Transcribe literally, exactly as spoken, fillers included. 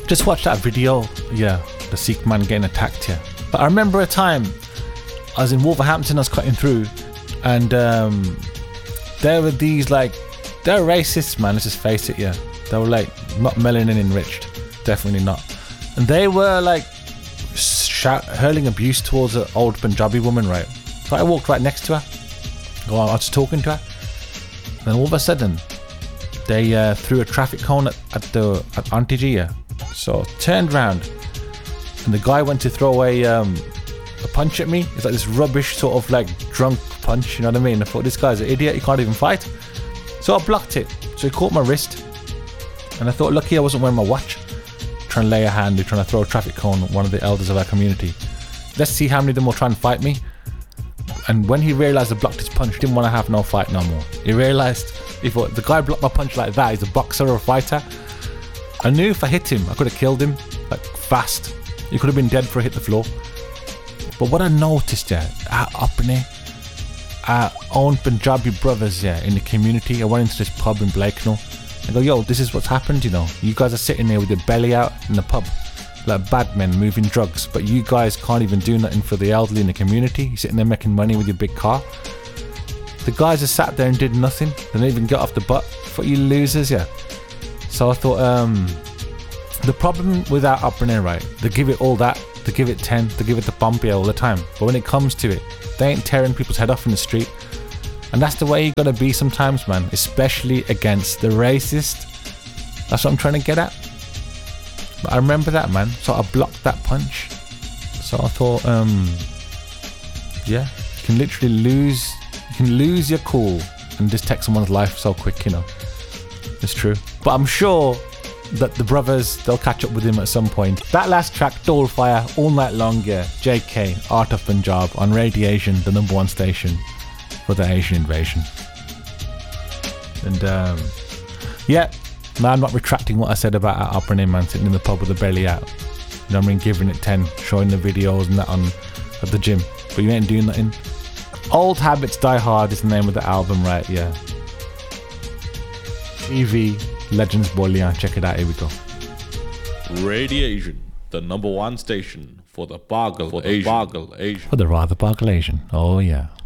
Just watch that video, yeah, the Sikh man getting attacked here. But I remember a time I was in Wolverhampton, I was cutting through, and um, there were these like, they're racists, man, let's just face it, yeah. They were like, not melanin enriched, definitely not. And they were like, shout, hurling abuse towards an old Punjabi woman, right? So I walked right next to her, well, I was talking to her, and all of a sudden, they uh, threw a traffic cone at, at the at Auntie G, yeah. So turned round, and the guy went to throw a um, a punch at me. It's like this rubbish sort of like drunk punch, you know what I mean? I thought, this guy's an idiot, he can't even fight. So I blocked it. So he caught my wrist, and I thought, lucky I wasn't wearing my watch. Trying to lay a hand, trying to throw a traffic cone at one of the elders of our community. Let's see how many of them will try and fight me. And when he realised I blocked his punch, he didn't want to have no fight no more. He realised, he thought, the guy blocked my punch like that, he's a boxer or a fighter. I knew if I hit him, I could have killed him, like fast. He could have been dead before I hit the floor. But what I noticed, yeah, our upney, our own Punjabi brothers, yeah, in the community, I went into this pub in Blakenall. I go, yo, this is what's happened, you know. You guys are sitting there with your belly out in the pub, like bad men moving drugs, but you guys can't even do nothing for the elderly in the community. You're sitting there making money with your big car. The guys just sat there and did nothing. They didn't even get off the butt. For you losers, yeah. So I thought, um, the problem with our upbringing, right, they give it all that, they give it ten, they give it the Pompey all the time. But when it comes to it, they ain't tearing people's head off in the street. And that's the way you gotta be sometimes, man, especially against the racist. That's what I'm trying to get at. But I remember that, man, so I blocked that punch. So I thought, um, yeah, you can literally lose, you can lose your cool and just take someone's life so quick, you know. It's true. But I'm sure that the brothers, they'll catch up with him at some point. That last track, Dole Fire, all night long, yeah, J K, Art of Punjab, on Radiation, the number one station for the Asian invasion. And um, yeah, man, I'm not retracting what I said about our upbringing, man, sitting in the pub with the belly out. You know what I mean, giving it ten, showing the videos and that on at the gym. But you ain't doing nothing. Old Habits Die Hard is the name of the album, right? Yeah. T V, Legends Bolian, check it out, here we go. Radiation, the number one station for the Bargle Asian. For the Bargle Asian. For the rather Bargle Asian, oh yeah.